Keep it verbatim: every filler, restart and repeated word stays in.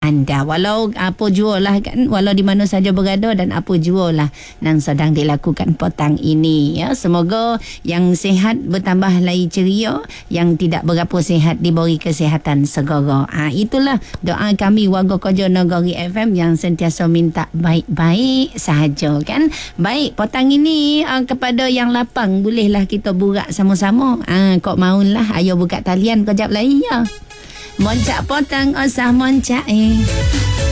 anda. Walau apa jua lah kan, walau di mana saja berada dan apa jua lah yang sedang dilakukan petang ini. Ya, semoga yang sihat bertambah lagi ceria, yang tidak berapa sihat diberi kesihatan segera. Ha, itulah doa kami warga kerja Negeri F M yang sentiasa minta baik-baik sahaja kan. Baik, petang ini uh, kepada yang lapang bolehlah kita burak sama-sama. Ah, ha, kok maulah ayo buka talian kejap lagi ya. Moncak potang osah moncak eh.